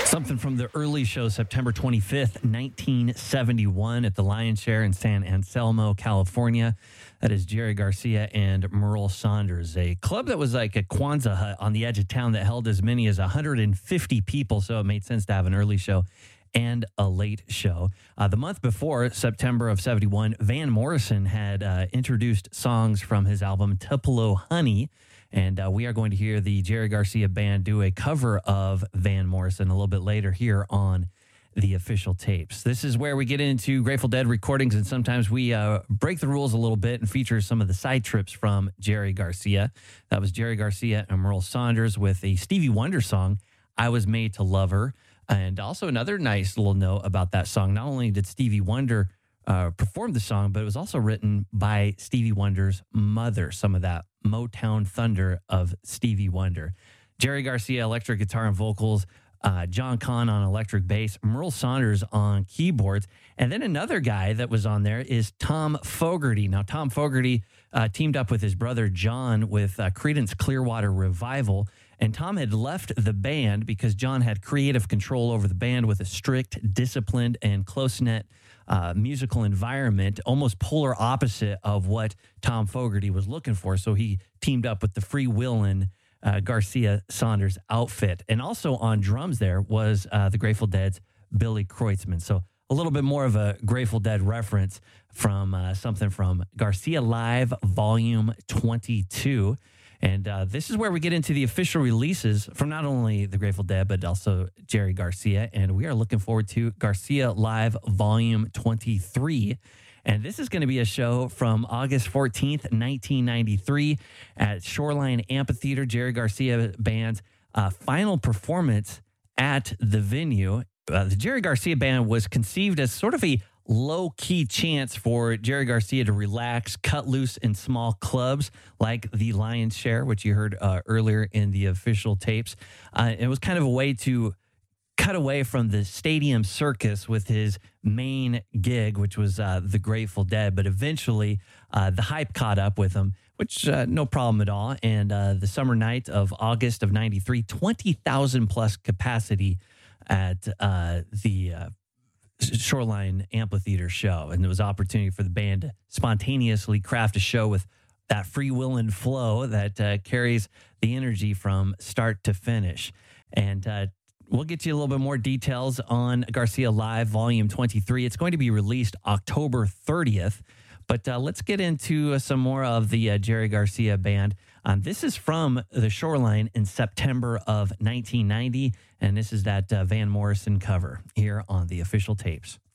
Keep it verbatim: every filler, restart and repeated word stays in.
Something from the early show, September twenty-fifth, nineteen seventy-one, at the Lion's Share in San Anselmo, California. That is Jerry Garcia and Merle Saunders, a club that was like a Kwanzaa hut on the edge of town that held as many as one hundred fifty people, so it made sense to have an early show and a late show. Uh, the month before, September of seventy-one, Van Morrison had uh, introduced songs from his album Tupelo Honey, and uh, we are going to hear the Jerry Garcia Band do a cover of Van Morrison a little bit later here on the official tapes. This is where we get into Grateful Dead recordings, and sometimes we uh, break the rules a little bit and feature some of the side trips from Jerry Garcia. That was Jerry Garcia and Merle Saunders with a Stevie Wonder song, I Was Made to Love Her. And also another nice little note about that song, not only did Stevie Wonder uh, perform the song, but it was also written by Stevie Wonder's mother, some of that Motown thunder of Stevie Wonder. Jerry Garcia, electric guitar and vocals, uh, John Conn on electric bass, Merle Saunders on keyboards, and then another guy that was on there is Tom Fogerty. Now, Tom Fogerty uh, teamed up with his brother John with uh, Creedence Clearwater Revival, and Tom had left the band because John had creative control over the band with a strict, disciplined, and close-knit uh, musical environment, almost polar opposite of what Tom Fogerty was looking for. So he teamed up with the free-willin' uh, Garcia Saunders outfit. And also on drums there was uh, the Grateful Dead's Billy Kreutzmann. So a little bit more of a Grateful Dead reference from uh, something from Garcia Live Volume twenty-two. And uh, this is where we get into the official releases from not only the Grateful Dead, but also Jerry Garcia. And we are looking forward to Garcia Live Volume twenty-three. And this is going to be a show from August fourteenth, nineteen ninety-three at Shoreline Amphitheater, Jerry Garcia Band's uh, final performance at the venue. Uh, the Jerry Garcia Band was conceived as sort of a low-key chance for Jerry Garcia to relax, cut loose in small clubs like the Lion's Share, which you heard uh, earlier in the official tapes. Uh, it was kind of a way to cut away from the stadium circus with his main gig, which was uh, the Grateful Dead. But eventually, uh, the hype caught up with him, which uh, no problem at all. And uh, the summer night of August of ninety-three, twenty thousand plus capacity at uh, the uh, Shoreline Amphitheater show. And there was opportunity for the band to spontaneously craft a show with that free-willing flow that uh, carries the energy from start to finish. And uh, we'll get you a little bit more details on Garcia Live Volume twenty-three. It's going to be released October thirtieth. But uh, let's get into uh, some more of the uh, Jerry Garcia Band. Um, this is from the Shoreline in September of nineteen ninety, and this is that uh, Van Morrison cover here on the official tapes.